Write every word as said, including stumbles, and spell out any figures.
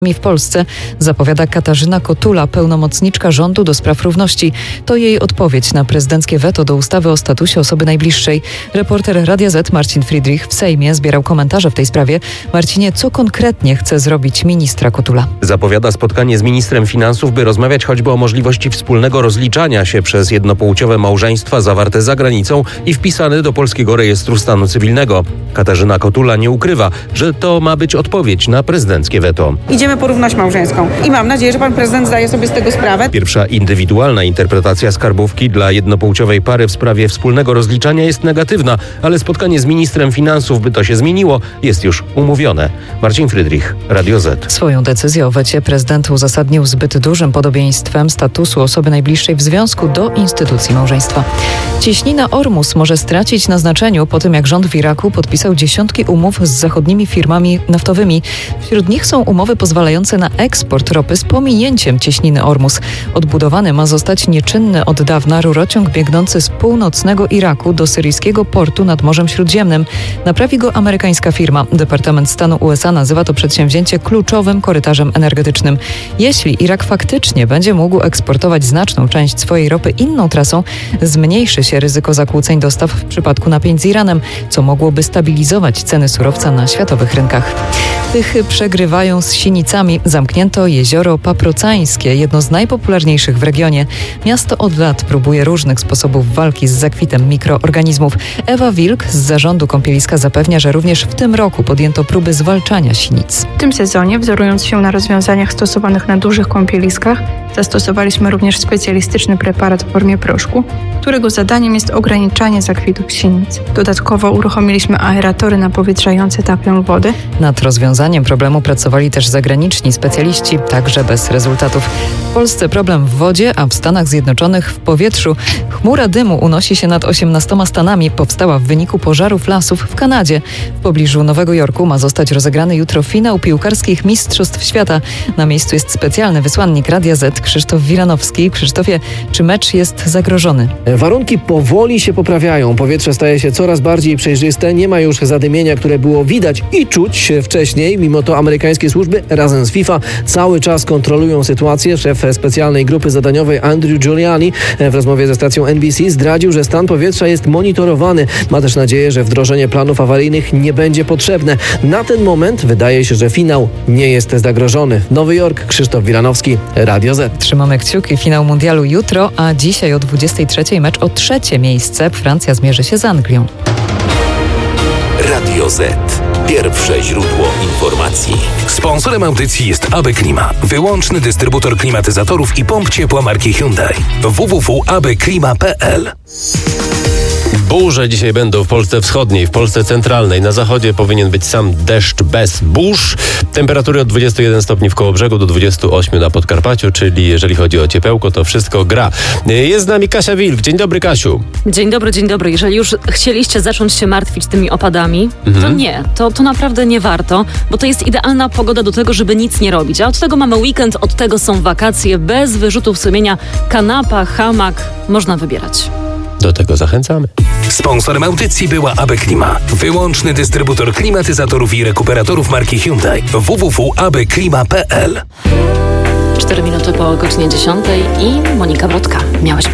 w Polsce, zapowiada Katarzyna Kotula, pełnomocniczka rządu do spraw równości. To jej odpowiedź na prezydenckie weto do ustawy o statusie osoby najbliższej. Reporter Radia Z Marcin Friedrich w Sejmie zbierał komentarze w tej sprawie. Marcinie, co konkretnie chce zrobić ministra Kotula? Zapowiada spotkanie z ministrem finansów, by rozmawiać choćby o możliwości wspólnego rozliczania się przez jednopłciowe małżeństwa zawarte za granicą i wpisane do polskiego rejestru stanu cywilnego. Katarzyna Kotula nie ukrywa, że to ma być odpowiedź na prezydenckie weto. Idziemy po równość małżeńską i mam nadzieję, że pan prezydent zdaje sobie z tego sprawę. Pierwsza indywidualna interpretacja skarbówki dla jednopłciowej pary w sprawie wspólnego rozliczania jest negatywna, ale spotkanie z ministrem finansów, by to się zmieniło, jest już umówione. Marcin Friedrich, Radio Z. Swoją decyzję o wecie prezydent uzasadnił zbyt dużym podobieństwem statusu osoby najbliższej w związku do instytucji małżeństwa. Cieśnina Ormus może stracić na znaczeniu po tym, jak rząd w Iraku podpisał dziesiątki umów z zachodnimi firmami naftowymi. Wśród nich są umowy pozwalające na eksport ropy z pominięciem cieśniny Ormus. Odbudowany ma zostać nieczynny od dawna rurociąg biegnący z północnego Iraku do syryjskiego portu nad Morzem Śródziemnym. Naprawi go amerykańska firma. Departament Stanu U S A nazywa to przedsięwzięcie kluczowym korytarzem energetycznym. Jeśli Irak faktycznie będzie mógł eksportować znaczną część swojej ropy inną trasą, zmniejszy się ryzyko zakłóceń dostaw w przypadku napięć z Iranem, co mogłoby stabilizować ceny surowca na światowych rynkach. Tychy przegrywają z Sinicami. Zamknięto jezioro Paprocańskie, jedno z najpopularniejszych w regionie. Miasto od lat próbuje różnych sposobów walki z zakwitem mikroorganizmów. Ewa Wilk z zarządu kąpieliska zapewnia, że również w tym roku podjęto próby zwalczania sinic. W tym sezonie, wzorując się na rozwiązaniach stosowanych na dużych kąpieliskach, zastosowaliśmy również specjalistyczny preparat w formie proszku, którego zadaniem jest ograniczanie zakwitów sinic. Dodatkowo uruchomiliśmy aeratory napowietrzające tapią wody. Nad rozwiązaniem problemu pracowali też zagraniczni specjaliści, także bez rezultatów. W Polsce problem w wodzie, a w Stanach Zjednoczonych w powietrzu. Chmura dymu unosi się nad osiemnastoma stanami. Powstała w wyniku pożarów lasów w Kanadzie. W pobliżu Nowego Jorku ma zostać rozegrany jutro finał piłkarskich Mistrzostw Świata. Na miejscu jest specjalny wysłannik Radia Z Krzysztof Wilanowski. Krzysztofie, czy mecz jest zagrożony? Warunki powoli się poprawiają. Powietrze staje się coraz bardziej przejrzyste. Nie ma już zadymienia, które było widać i czuć wcześniej. Mimo to amerykańskie służby razem z FIFA cały czas kontrolują sytuację. Szef specjalnej grupy zadaniowej Andrew Giuliani w rozmowie ze stacją N B C zdradził, że stan powietrza jest monitorowany. Ma też nadzieję, że wdrożenie planów awaryjnych nie będzie potrzebne. Na ten moment wydaje się, że finał nie jest zagrożony. Nowy Jork, Krzysztof Wilanowski, Radio Z. Trzymamy kciuki. Finał mundialu jutro, a dzisiaj o dwudziestej trzeciej mecz o trzecie miejsce. Francja zmierzy się z Anglią. Radio Z. Pierwsze źródło informacji. Sponsorem audycji jest A B Klima. Wyłączny dystrybutor klimatyzatorów i pomp ciepła marki Hyundai. w w w kropka a b klima kropka p l. Burze dzisiaj będą w Polsce wschodniej, w Polsce centralnej. Na zachodzie powinien być sam deszcz bez burz. Temperatury od dwudziestu jeden stopni w Kołobrzegu do dwudziestu ośmiu na Podkarpaciu, czyli jeżeli chodzi o ciepełko, to wszystko gra. Jest z nami Kasia Wilk. Dzień dobry, Kasiu. Dzień dobry, dzień dobry. Jeżeli już chcieliście zacząć się martwić tymi opadami, Mhm. to nie, to, to naprawdę nie warto, bo to jest idealna pogoda do tego, żeby nic nie robić. A od tego mamy weekend, od tego są wakacje, bez wyrzutów sumienia, kanapa, hamak, można wybierać. Do tego zachęcamy. Sponsorem audycji była A B Klima. Wyłączny dystrybutor klimatyzatorów i rekuperatorów marki Hyundai. w w w kropka a b klima kropka p l. Cztery minuty po godzinie dziesiątej i Monika Brodka. Miałaś